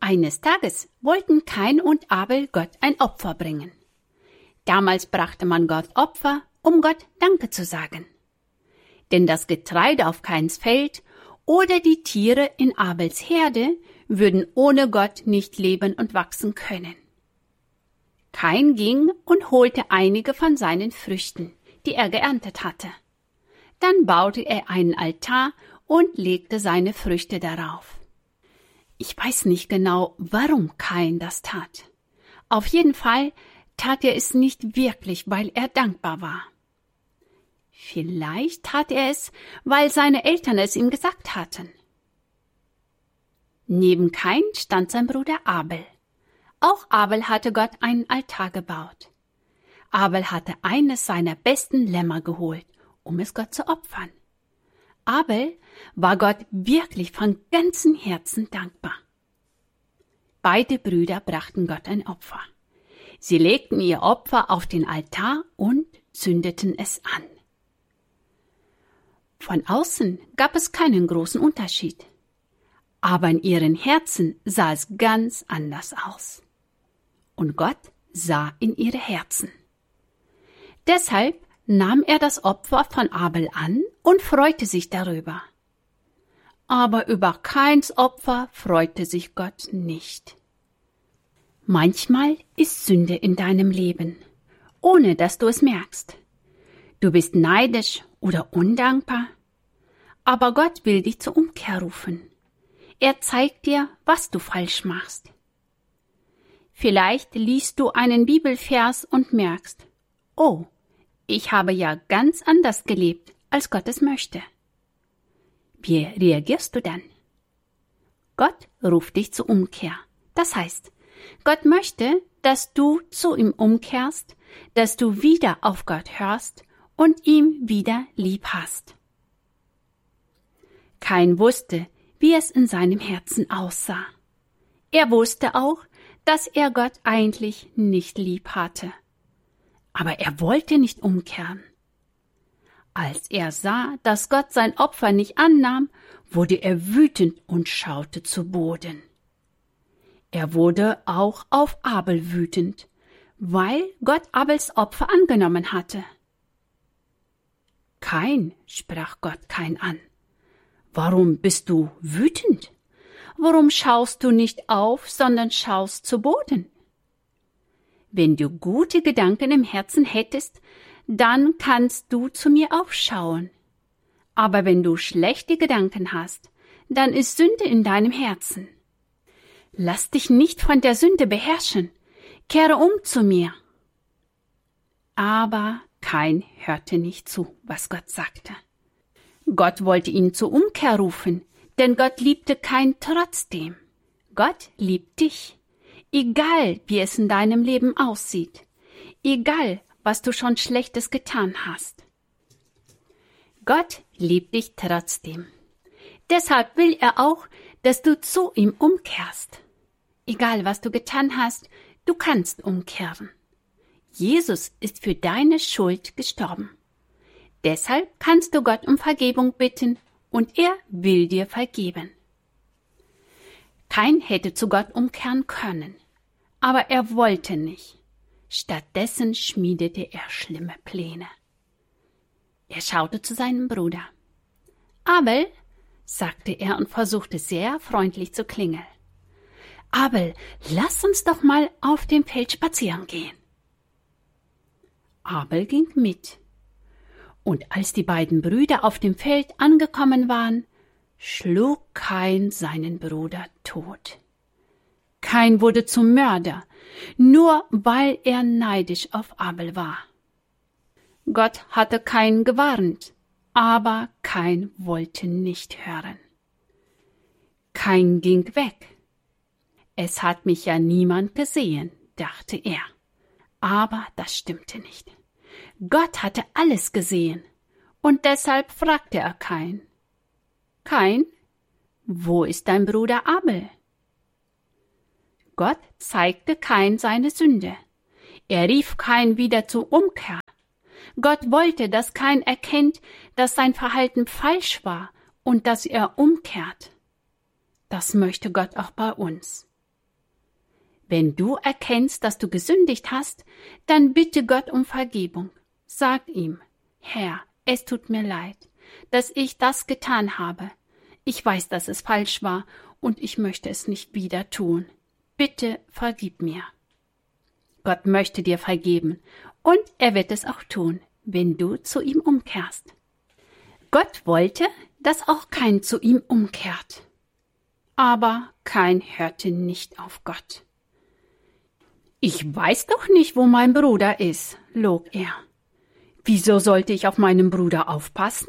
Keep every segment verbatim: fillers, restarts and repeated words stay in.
Eines Tages wollten Kain und Abel Gott ein Opfer bringen. Damals brachte man Gott Opfer, um Gott Danke zu sagen. Denn das Getreide auf Kains Feld oder die Tiere in Abels Herde würden ohne Gott nicht leben und wachsen können. Kain ging und holte einige von seinen Früchten, die er geerntet hatte. Dann baute er einen Altar und legte seine Früchte darauf. Ich weiß nicht genau, warum Kain das tat. Auf jeden Fall tat er es nicht wirklich, weil er dankbar war. Vielleicht tat er es, weil seine Eltern es ihm gesagt hatten. Neben Kain stand sein Bruder Abel. Auch Abel hatte Gott einen Altar gebaut. Abel hatte eines seiner besten Lämmer geholt, um es Gott zu opfern. Abel war Gott wirklich von ganzem Herzen dankbar. Beide Brüder brachten Gott ein Opfer. Sie legten ihr Opfer auf den Altar und zündeten es an. Von außen gab es keinen großen Unterschied, aber in ihren Herzen sah es ganz anders aus. Und Gott sah in ihre Herzen. Deshalb nahm er das Opfer von Abel an und freute sich darüber. Aber über Kains Opfer freute sich Gott nicht. Manchmal ist Sünde in deinem Leben, ohne dass du es merkst. Du bist neidisch oder undankbar, aber Gott will dich zur Umkehr rufen. Er zeigt dir, was du falsch machst. Vielleicht liest du einen Bibelvers und merkst, oh, ich habe ja ganz anders gelebt, als Gott es möchte. Wie reagierst du dann? Gott ruft dich zur Umkehr. Das heißt, Gott möchte, dass du zu ihm umkehrst, dass du wieder auf Gott hörst und ihm wieder lieb hast. Kain wusste, wie es in seinem Herzen aussah. Er wusste auch, dass er Gott eigentlich nicht lieb hatte. Aber er wollte nicht umkehren. Als er sah, dass Gott sein Opfer nicht annahm, wurde er wütend und schaute zu Boden. Er wurde auch auf Abel wütend, weil Gott Abels Opfer angenommen hatte. Kain, sprach Gott Kain an, warum bist du wütend? Warum schaust du nicht auf, sondern schaust zu Boden? Wenn du gute Gedanken im Herzen hättest, dann kannst du zu mir aufschauen. Aber wenn du schlechte Gedanken hast, dann ist Sünde in deinem Herzen. Lass dich nicht von der Sünde beherrschen. Kehre um zu mir. Aber Kain hörte nicht zu, was Gott sagte. Gott wollte ihn zur Umkehr rufen, denn Gott liebte Kain trotzdem. Gott liebt dich. Egal, wie es in deinem Leben aussieht, egal, was du schon Schlechtes getan hast. Gott liebt dich trotzdem. Deshalb will er auch, dass du zu ihm umkehrst. Egal, was du getan hast, du kannst umkehren. Jesus ist für deine Schuld gestorben. Deshalb kannst du Gott um Vergebung bitten und er will dir vergeben. Kain hätte zu Gott umkehren können, aber er wollte nicht. Stattdessen schmiedete er schlimme Pläne. Er schaute zu seinem Bruder. Abel, sagte er und versuchte sehr freundlich zu klingeln. Abel, lass uns doch mal auf dem Feld spazieren gehen. Abel ging mit. Und als die beiden Brüder auf dem Feld angekommen waren, schlug Kain seinen Bruder tot. Kain wurde zum Mörder, nur weil er neidisch auf Abel war. Gott hatte Kain gewarnt, aber Kain wollte nicht hören. Kain ging weg. Es hat mich ja niemand gesehen, dachte er. Aber das stimmte nicht. Gott hatte alles gesehen, und deshalb fragte er Kain. Kain, wo ist dein Bruder Abel? Gott zeigte Kain seine Sünde. Er rief Kain wieder zur Umkehr. Gott wollte, dass Kain erkennt, dass sein Verhalten falsch war und dass er umkehrt. Das möchte Gott auch bei uns. Wenn du erkennst, dass du gesündigt hast, dann bitte Gott um Vergebung. Sag ihm, Herr, es tut mir leid, dass ich das getan habe. Ich weiß, dass es falsch war und ich möchte es nicht wieder tun. Bitte vergib mir. Gott möchte dir vergeben und er wird es auch tun, wenn du zu ihm umkehrst. Gott wollte, dass auch Kain zu ihm umkehrt. Aber Kain hörte nicht auf Gott. Ich weiß doch nicht, wo mein Bruder ist, log er. Wieso sollte ich auf meinen Bruder aufpassen?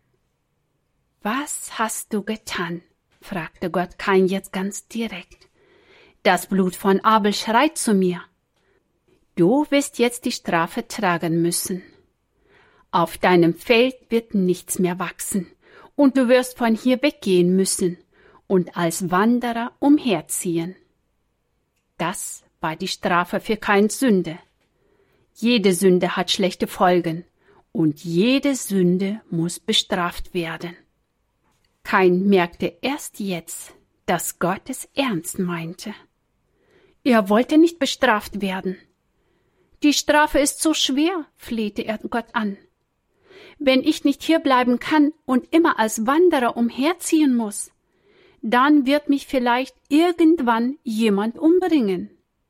Was hast du getan? Fragte Gott Kain jetzt ganz direkt. Das Blut von Abel schreit zu mir. Du wirst jetzt die Strafe tragen müssen. Auf deinem Feld wird nichts mehr wachsen, und du wirst von hier weggehen müssen und als Wanderer umherziehen. Das war die Strafe für Kains Sünde. Jede Sünde hat schlechte Folgen, und jede Sünde muss bestraft werden. Kain merkte erst jetzt, dass Gott es ernst meinte. Er wollte nicht bestraft werden. Die Strafe ist so schwer, flehte er Gott an. Wenn ich nicht hierbleiben kann und immer als Wanderer umherziehen muss, dann wird mich vielleicht irgendwann jemand umbringen.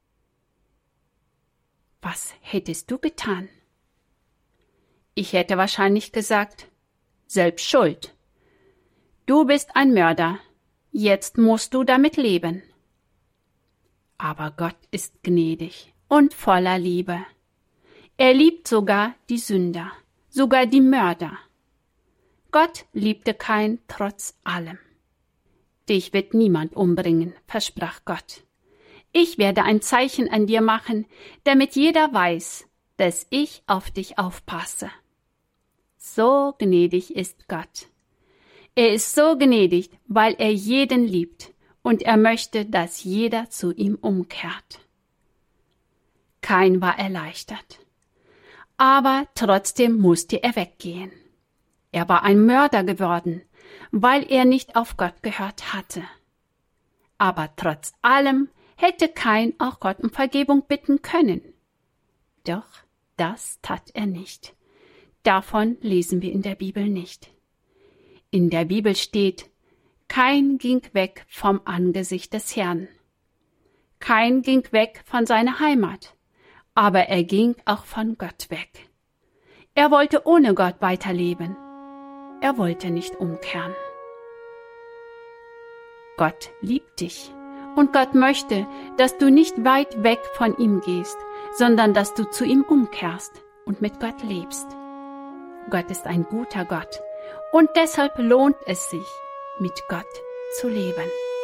Was hättest du getan? Ich hätte wahrscheinlich gesagt, selbst schuld. Du bist ein Mörder, jetzt musst du damit leben. Aber Gott ist gnädig und voller Liebe. Er liebt sogar die Sünder, sogar die Mörder. Gott liebte Kain trotz allem. Dich wird niemand umbringen, versprach Gott. Ich werde ein Zeichen an dir machen, damit jeder weiß, dass ich auf dich aufpasse. So gnädig ist Gott. Er ist so gnädig, weil er jeden liebt und er möchte, dass jeder zu ihm umkehrt. Kain war erleichtert. Aber trotzdem musste er weggehen. Er war ein Mörder geworden, weil er nicht auf Gott gehört hatte. Aber trotz allem hätte Kain auch Gott um Vergebung bitten können. Doch das tat er nicht. Davon lesen wir in der Bibel nicht. In der Bibel steht, Kain ging weg vom Angesicht des Herrn. Kain ging weg von seiner Heimat, aber er ging auch von Gott weg. Er wollte ohne Gott weiterleben. Er wollte nicht umkehren. Gott liebt dich und Gott möchte, dass du nicht weit weg von ihm gehst, sondern dass du zu ihm umkehrst und mit Gott lebst. Gott ist ein guter Gott und deshalb lohnt es sich, mit Gott zu leben.